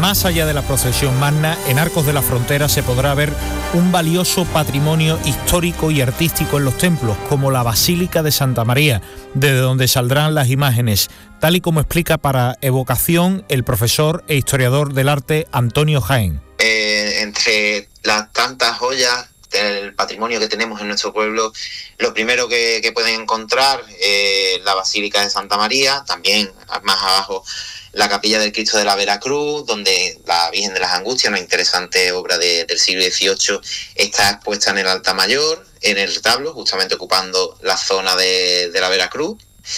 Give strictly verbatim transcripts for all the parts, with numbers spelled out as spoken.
más allá de la procesión magna, en Arcos de la Frontera se podrá ver un valioso patrimonio histórico y artístico en los templos, como la Basílica de Santa María, desde donde saldrán las imágenes, tal y como explica para Evocación el profesor e historiador del arte Antonio Jaén. Eh, entre las tantas joyas del patrimonio que tenemos en nuestro pueblo, lo primero que, que pueden encontrar es eh, la Basílica de Santa María, también más abajo la Capilla del Cristo de la Veracruz, donde la Virgen de las Angustias, una interesante obra de, del siglo dieciocho, está expuesta en el altar mayor, en el retablo, justamente ocupando la zona de, de la Veracruz.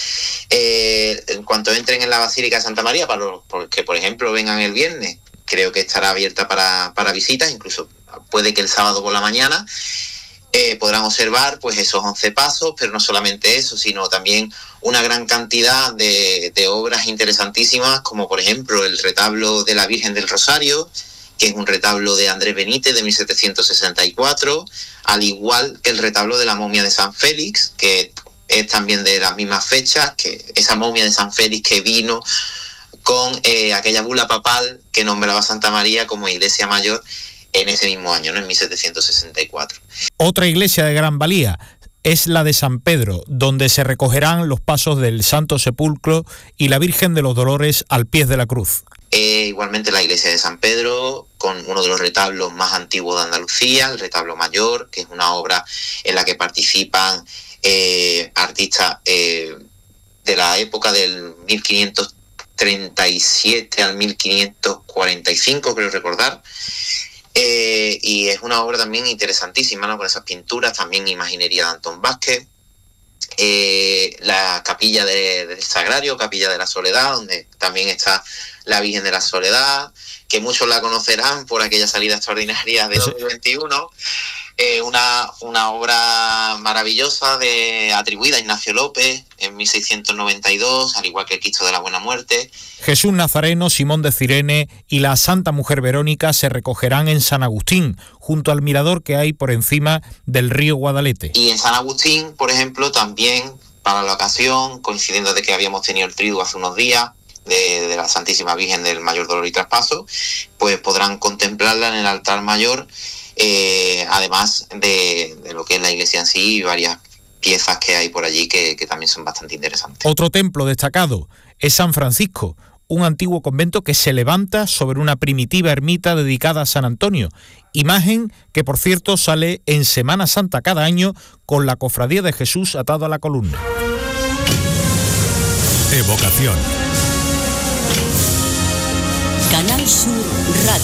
Eh, en cuanto entren en la Basílica de Santa María, para los que por ejemplo vengan el viernes, creo que estará abierta para, para visitas, incluso puede que el sábado por la mañana eh, podrán observar pues esos once pasos, pero no solamente eso, sino también una gran cantidad de, de obras interesantísimas, como por ejemplo el retablo de la Virgen del Rosario, que es un retablo de Andrés Benítez de mil setecientos sesenta y cuatro, al igual que el retablo de la momia de San Félix, que es también de las mismas fechas, que esa momia de San Félix que vino con eh, aquella bula papal que nombraba Santa María como iglesia mayor en ese mismo año, ¿no? En mil setecientos sesenta y cuatro. Otra iglesia de gran valía es la de San Pedro, donde se recogerán los pasos del Santo Sepulcro y la Virgen de los Dolores al pie de la cruz. Eh, igualmente la iglesia de San Pedro, con uno de los retablos más antiguos de Andalucía, el retablo mayor, que es una obra en la que participan eh, artistas eh, de la época del mil quinientos treinta y siete al mil quinientos cuarenta y cinco, creo recordar. Eh, y es una obra también interesantísima, ¿no? Con esas pinturas, también imaginería de Antón Vázquez. Eh, la capilla de, del Sagrario, Capilla de la Soledad, donde también está la Virgen de la Soledad, que muchos la conocerán por aquella salida extraordinaria de dos mil veintiuno. Eh, una, una obra maravillosa de, atribuida a Ignacio López en mil seiscientos noventa y dos, al igual que el Cristo de la Buena Muerte. Jesús Nazareno, Simón de Cirene y la Santa Mujer Verónica se recogerán en San Agustín, junto al mirador que hay por encima del río Guadalete. Y en San Agustín, por ejemplo, también para la ocasión, coincidiendo de que habíamos tenido el triduo hace unos días, de, de la Santísima Virgen del Mayor Dolor y Traspaso, pues podrán contemplarla en el altar mayor, eh, además de, de lo que es la iglesia en sí y varias piezas que hay por allí que, que también son bastante interesantes. Otro templo destacado es San Francisco, un antiguo convento que se levanta sobre una primitiva ermita dedicada a San Antonio, imagen que por cierto sale en Semana Santa cada año con la Cofradía de Jesús atado a la columna. Evocación. Canal Sur Radio.